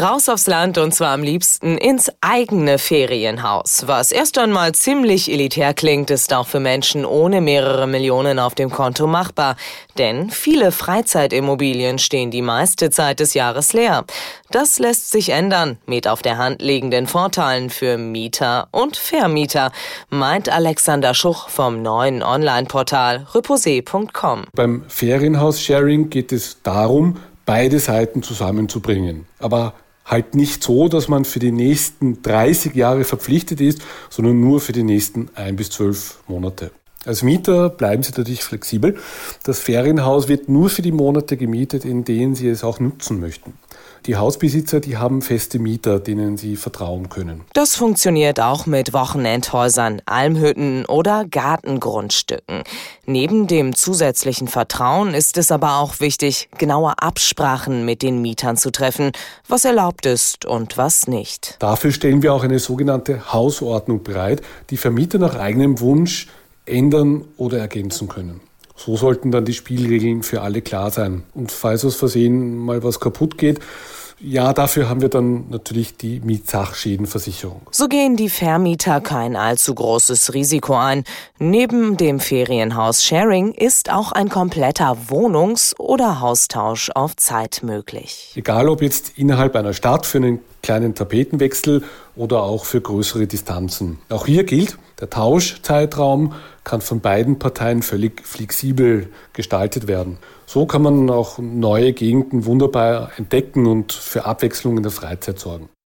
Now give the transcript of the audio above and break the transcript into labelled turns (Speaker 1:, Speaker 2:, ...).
Speaker 1: Raus aufs Land und zwar am liebsten ins eigene Ferienhaus. Was erst einmal ziemlich elitär klingt, ist auch für Menschen ohne mehrere Millionen auf dem Konto machbar. Denn viele Freizeitimmobilien stehen die meiste Zeit des Jahres leer. Das lässt sich ändern mit auf der Hand liegenden Vorteilen für Mieter und Vermieter, meint Alexander Schuch vom neuen Online-Portal reposé.com.
Speaker 2: Beim Ferienhaus-Sharing geht es darum, beide Seiten zusammenzubringen. Aber halt nicht so, dass man für die nächsten 30 Jahre verpflichtet ist, sondern nur für die nächsten 1 bis 12 Monate. Als Mieter bleiben Sie natürlich flexibel. Das Ferienhaus wird nur für die Monate gemietet, in denen Sie es auch nutzen möchten. Die Hausbesitzer, die haben feste Mieter, denen sie vertrauen können.
Speaker 1: Das funktioniert auch mit Wochenendhäusern, Almhütten oder Gartengrundstücken. Neben dem zusätzlichen Vertrauen ist es aber auch wichtig, genaue Absprachen mit den Mietern zu treffen, was erlaubt ist und was nicht.
Speaker 2: Dafür stellen wir auch eine sogenannte Hausordnung bereit, die Vermieter nach eigenem Wunsch ändern oder ergänzen können. So sollten dann die Spielregeln für alle klar sein. Und falls aus Versehen mal was kaputt geht, ja, dafür haben wir dann natürlich die Mietsachschädenversicherung.
Speaker 1: So gehen die Vermieter kein allzu großes Risiko ein. Neben dem Ferienhaus-Sharing ist auch ein kompletter Wohnungs- oder Haustausch auf Zeit möglich.
Speaker 2: Egal ob jetzt innerhalb einer Stadt für einen kleinen Tapetenwechsel oder auch für größere Distanzen. Auch hier gilt, der Tauschzeitraum kann von beiden Parteien völlig flexibel gestaltet werden. So kann man auch neue Gegenden wunderbar entdecken und für Abwechslung in der Freizeit sorgen.